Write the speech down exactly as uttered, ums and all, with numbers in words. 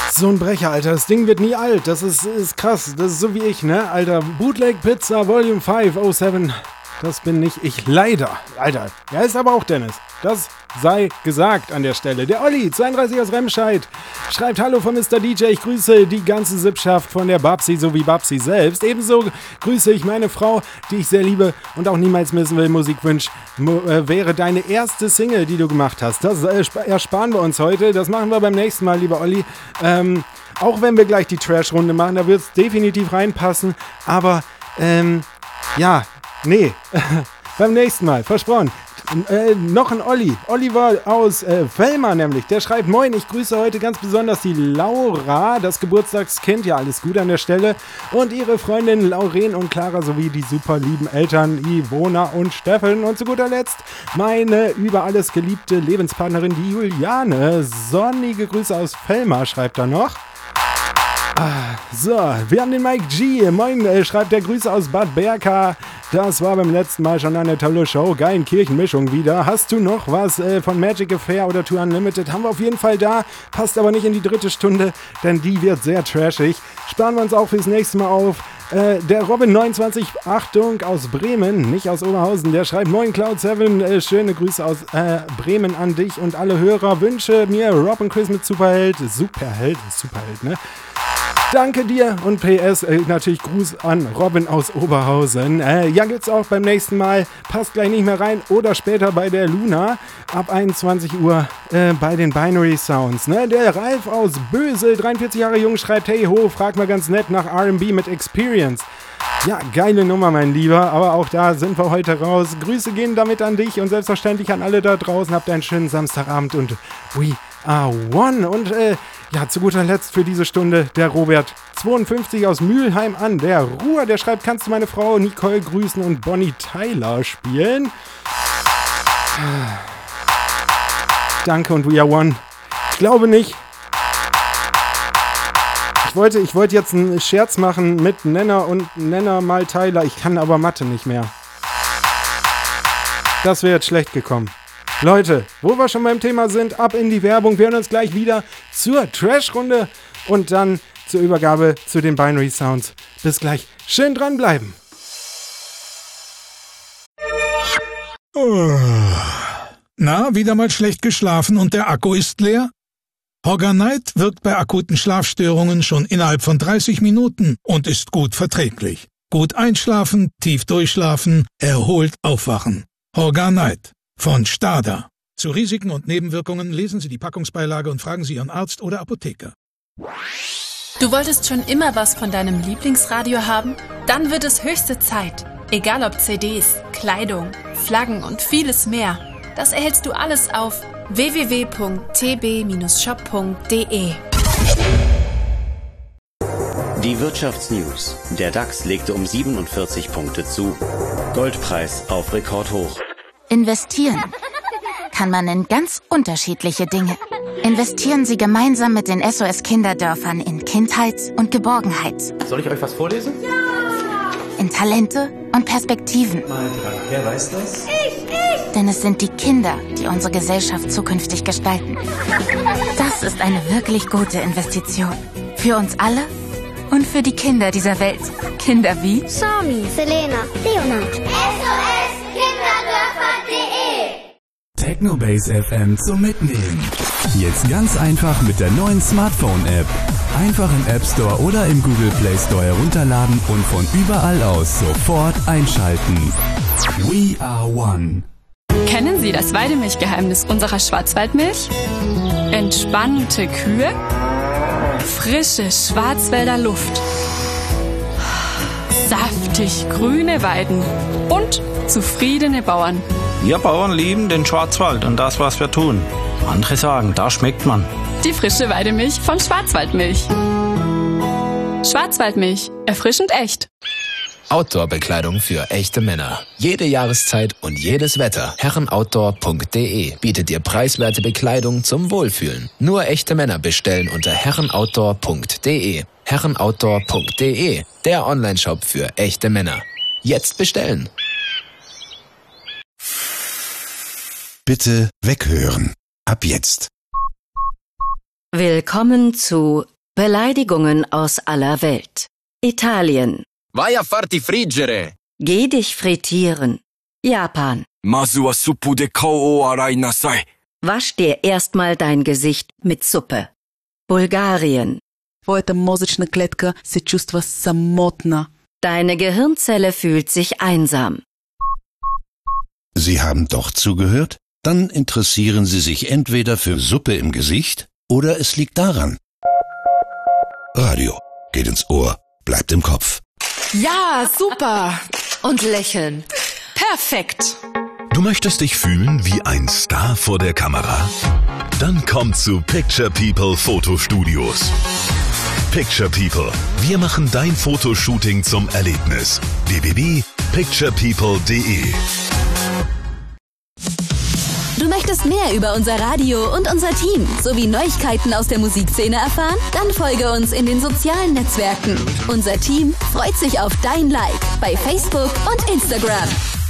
So ein Brecher, Alter. Das Ding wird nie alt. Das ist, ist krass. Das ist so wie ich, ne? Alter, Bootleg Pizza Volume fünf oh sieben. Das bin nicht ich. Leider. Alter. Ja, ist aber auch Dennis. Das sei gesagt an der Stelle. Der Olli, zweiunddreißig aus Remscheid, schreibt: Hallo von Mister D J. Ich grüße die ganze Sippschaft von der Babsi sowie Babsi selbst. Ebenso grüße ich meine Frau, die ich sehr liebe und auch niemals missen will. Musikwunsch äh, wäre deine erste Single, die du gemacht hast. Das äh, ersparen wir uns heute. Das machen wir beim nächsten Mal, lieber Olli. Ähm, auch wenn wir gleich die Trash-Runde machen, da wird es definitiv reinpassen. Aber, ähm, ja, nee, beim nächsten Mal, versprochen. Äh, noch ein Olli, Oliver aus äh, Velma nämlich, der schreibt: Moin, ich grüße heute ganz besonders die Laura, das Geburtstagskind, ja, alles gut an der Stelle, und ihre Freundin Lauren und Clara sowie die super lieben Eltern Ivona und Steffen und zu guter Letzt meine über alles geliebte Lebenspartnerin, die Juliane. Sonnige Grüße aus Velma, schreibt er noch. Ah, so, wir haben den Mike G. Moin, äh, schreibt der: Grüße aus Bad Berka. Das war beim letzten Mal schon eine tolle Show. Geilen Kirchenmischung wieder. Hast du noch was äh, von Magic Affair oder Tour Unlimited? Haben wir auf jeden Fall da. Passt aber nicht in die dritte Stunde, denn die wird sehr trashig. Sparen wir uns auch fürs nächste Mal auf. Äh, der Robin neunundzwanzig, Achtung, aus Bremen, nicht aus Oberhausen, der schreibt: Moin Cloud sieben, äh, schöne Grüße aus äh, Bremen an dich und alle Hörer. Wünsche mir Rob und Chris mit Superheld. Superheld, Superheld, ne? Danke dir und P S, äh, natürlich Gruß an Robin aus Oberhausen. Äh, ja, gibt's auch beim nächsten Mal. Passt gleich nicht mehr rein oder später bei der Luna ab einundzwanzig Uhr äh, bei den Binary Sounds. Ne? Der Ralf aus Bösel, dreiundvierzig Jahre jung, schreibt: Hey ho, frag mal ganz nett nach R and B mit Experience. Ja, geile Nummer, mein Lieber, aber auch da sind wir heute raus. Grüße gehen damit an dich und selbstverständlich an alle da draußen. Habt einen schönen Samstagabend und we are one. Und äh, ja, zu guter Letzt für diese Stunde der Robert zweiundfünfzig aus Mülheim an der Ruhr. Der schreibt: Kannst du meine Frau Nicole grüßen und Bonnie Tyler spielen? Danke und we are one. Ich glaube nicht. Ich wollte, ich wollte jetzt einen Scherz machen mit Nenner und Nenner mal Tyler. Ich kann aber Mathe nicht mehr. Das wäre jetzt schlecht gekommen. Leute, wo wir schon beim Thema sind, ab in die Werbung. Wir hören uns gleich wieder zur Trash-Runde und dann zur Übergabe zu den Binary Sounds. Bis gleich. Schön dranbleiben. Na, wieder mal schlecht geschlafen und der Akku ist leer? Horganite wirkt bei akuten Schlafstörungen schon innerhalb von dreißig Minuten und ist gut verträglich. Gut einschlafen, tief durchschlafen, erholt aufwachen. Horganite von Stada. Zu Risiken und Nebenwirkungen lesen Sie die Packungsbeilage und fragen Sie Ihren Arzt oder Apotheker. Du wolltest schon immer was von deinem Lieblingsradio haben? Dann wird es höchste Zeit. Egal ob C Ds, Kleidung, Flaggen und vieles mehr. Das erhältst du alles auf w w w punkt t b shop punkt d e. Die Wirtschaftsnews. Der DAX legte um siebenundvierzig Punkte zu. Goldpreis auf Rekordhoch. Investieren kann man in ganz unterschiedliche Dinge. Investieren Sie gemeinsam mit den S O S-Kinderdörfern in Kindheit und Geborgenheit. Soll ich euch was vorlesen? Ja! In Talente und Perspektiven. Wer weiß das? Ich, ich! Denn es sind die Kinder, die unsere Gesellschaft zukünftig gestalten. Das ist eine wirklich gute Investition. Für uns alle und für die Kinder dieser Welt. Kinder wie Sami, Selena, Leonard. S O S Kinderdörfer punkt de Technobase F M zum Mitnehmen. Jetzt ganz einfach mit der neuen Smartphone-App. Einfach im App Store oder im Google Play Store herunterladen und von überall aus sofort einschalten. We are one. Kennen Sie das Weidemilchgeheimnis unserer Schwarzwaldmilch? Entspannte Kühe, frische Schwarzwälder Luft, saftig grüne Weiden und zufriedene Bauern. Wir Bauern lieben den Schwarzwald und das, was wir tun. Andere sagen, da schmeckt man. Die frische Weidemilch von Schwarzwaldmilch. Schwarzwaldmilch. Erfrischend echt. Outdoor-Bekleidung für echte Männer. Jede Jahreszeit und jedes Wetter. Herrenoutdoor punkt de bietet dir preiswerte Bekleidung zum Wohlfühlen. Nur echte Männer bestellen unter Herrenoutdoor punkt de. Herrenoutdoor punkt de, der Onlineshop für echte Männer. Jetzt bestellen. Bitte weghören. Ab jetzt. Willkommen zu Beleidigungen aus aller Welt. Italien. Vai a farti friggere. Geh dich frittieren. Japan. Mazu wa suppu de kao o arai nasai. Wasch dir erstmal dein Gesicht mit Suppe. Bulgarien. Твоята мозъчна клетка се чувства самотна. Deine Gehirnzelle fühlt sich einsam. Sie haben doch zugehört? Dann interessieren Sie sich entweder für Suppe im Gesicht oder es liegt daran. Radio geht ins Ohr, bleibt im Kopf. Ja, super. Und lächeln. Perfekt. Du möchtest dich fühlen wie ein Star vor der Kamera? Dann komm zu Picture People Fotostudios. Picture People. Wir machen dein Fotoshooting zum Erlebnis. w w w punkt picture people punkt d e Du möchtest mehr über unser Radio und unser Team sowie Neuigkeiten aus der Musikszene erfahren? Dann folge uns in den sozialen Netzwerken. Unser Team freut sich auf dein Like bei Facebook und Instagram.